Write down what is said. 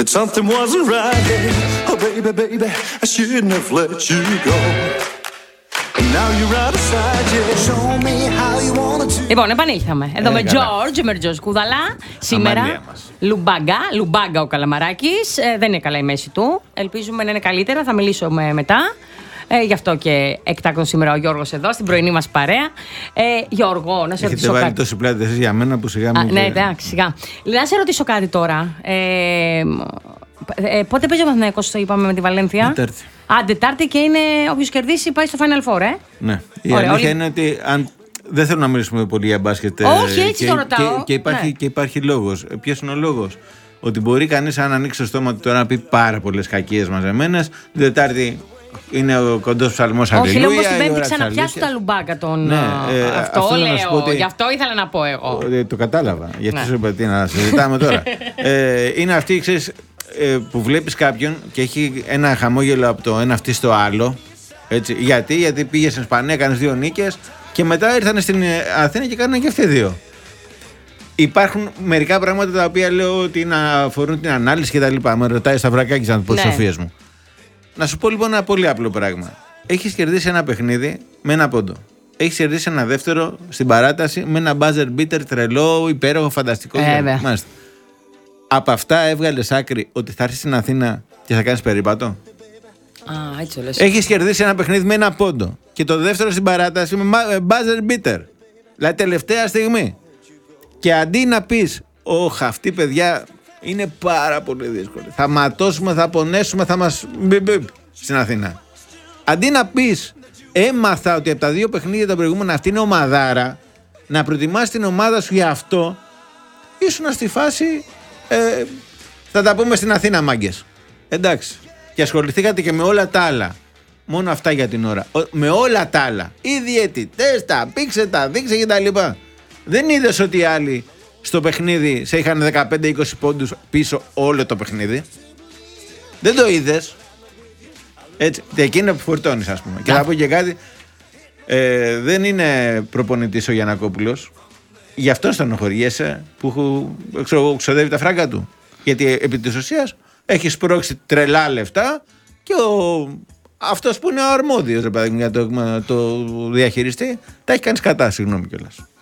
that something wasn't right. Yeah. Oh baby, baby, I shouldn't have let you go. And now you're out of sight, yeah. Show me how you wanna do. Λοιπόν, επανήλθαμε. Εδώ με George Κούδαλα. Σήμερα Λουμπάγκα ο Καλαμαράκης. Δεν είναι καλά η μέση του. Ελπίζουμε να είναι καλύτερα. Θα μιλήσουμε μετά. Γι' αυτό και εκτάκτον σήμερα ο Γιώργος εδώ, στην πρωινή μας παρέα. Γιώργο, να σε ρωτήσω κάτι. Έχετε βάλει τόση πλάτη εσείς για μένα που σιγά μην... Ναι, εντάξει, σιγά. Να σε ρωτήσω κάτι τώρα. Πότε παίζει ο Παναθηναϊκός, είπαμε, με τη Βαλένθια? Τετάρτη. Τετάρτη, και είναι όποιος κερδίσει πάει στο Final Four, Ναι. Η αλήθεια είναι ότι δεν θέλω να μιλήσουμε πολύ για μπάσκετ. Όχι, έτσι το ρωτάω. Και υπάρχει λόγος. Ποιος είναι ο λόγος? Ότι μπορεί κανείς, αν ανοίξει το στόμα του τώρα, να πει πάρα πολλές κακίες μαζεμένες. Την Τετάρτη είναι ο κοντός ψαλμός Αλληλούια. Όχι, λέω πως την Πέμπτη ξαναπιάσουν τα Λουμπάγκα τον. Αυτό λέω. Γι' αυτό ήθελα να πω εγώ. Το κατάλαβα. Γι' αυτό σου είπα τι να συζητάμε τώρα. Είναι αυτή, ξέρεις, που βλέπεις κάποιον και έχει ένα χαμόγελο από το ένα αυτή στο άλλο. Έτσι. Γιατί πήγε στην Ισπανία, έκανες 2 νίκες και μετά ήρθαν στην Αθήνα και κάνανε και αυτοί 2. Υπάρχουν μερικά πράγματα τα οποία λέω ότι να αφορούν την ανάλυση και τα λοιπά. Με ρωτάει Σταυρακάκης να πω τις σοφίες μου. Να σου πω λοιπόν ένα πολύ απλό πράγμα. Έχεις κερδίσει ένα παιχνίδι με 1 πόντο. Έχεις κερδίσει ένα δεύτερο στην παράταση με ένα buzzer beater τρελό, υπέροχο, φανταστικό. Μάλιστα. Από αυτά έβγαλες άκρη ότι θα έρθεις στην Αθήνα και θα κάνεις περίπατο? Έτσι λες. Έχεις κερδίσει ένα παιχνίδι με 1 πόντο και το δεύτερο στην παράταση με buzzer beater. Δηλαδή τελευταία στιγμή. Και αντί να πεις, όχ, αυτή παιδιά είναι πάρα πολύ δύσκολη, θα ματώσουμε, θα πονέσουμε, θα μας στην Αθήνα. Αντί να πεις, έμαθα ότι από τα 2 παιχνίδια τα προηγούμενα αυτή είναι ομαδάρα, να προετοιμάσεις την ομάδα σου για αυτό, ήσουν στη φάση θα τα πούμε στην Αθήνα, μάγκες. Εντάξει. Και ασχοληθήκατε και με όλα τα άλλα. Μόνο αυτά για την ώρα. Με όλα τα άλλα. Οι διαιτητές, τα πήξε, τα δείξε κτλ. Δεν είδες ότι οι άλλοι στο παιχνίδι σε είχαν 15-20 πόντους πίσω όλο το παιχνίδι? Δεν το είδες? Έτσι. Εκείνο που φορτώνεις, ας πούμε. Και θα πω και κάτι. Δεν είναι προπονητής ο Γιαννακόπουλος. Γι' αυτό στενοχωριέσαι που ξοδεύει τα φράγκα του. Γιατί επί της ουσίας έχει σπρώξει τρελά λεφτά και αυτός που είναι ο αρμόδιος για το διαχειριστή τα έχει κάνει κατά, συγγνώμη κιόλας.